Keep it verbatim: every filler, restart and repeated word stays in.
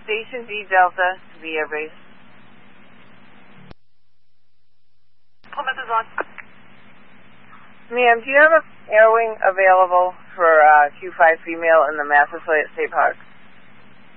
Station D Delta to the airbase. Plymouth is on. Ma'am, do you have an air wing available for uh, Q five female in the Massasoit State Park?